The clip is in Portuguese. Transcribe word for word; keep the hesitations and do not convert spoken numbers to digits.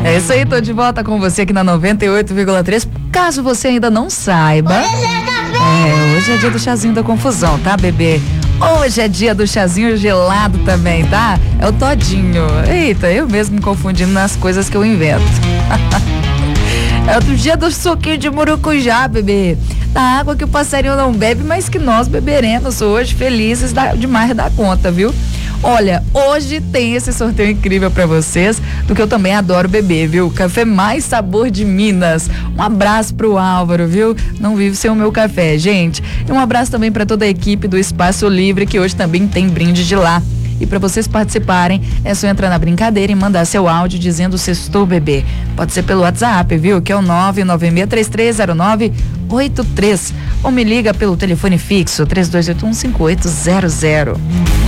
É isso aí, tô de volta com você aqui na noventa e oito vírgula três. Caso você ainda não saiba, é, hoje é dia do chazinho da confusão, tá, bebê? Hoje é dia do chazinho gelado também, tá? É o todinho. Eita, eu mesmo me confundindo nas coisas que eu invento. É o dia do suquinho de murucujá, bebê. Da água que o passarinho não bebe, mas que nós beberemos hoje, felizes da, demais da conta, viu? Olha, hoje tem esse sorteio incrível pra vocês, do que eu também adoro beber, viu? Café Mais Sabor de Minas. Um abraço pro Álvaro, viu? Não vivo sem o meu café, gente. E um abraço também pra toda a equipe do Espaço Livre, que hoje também tem brinde de lá. E para vocês participarem, é só entrar na brincadeira e mandar seu áudio dizendo sextou, bebê. Pode ser pelo WhatsApp, viu? Que é o nove nove seis três três zero nove oito três. Ou me liga pelo telefone fixo três dois oito um cinco oito zero zero.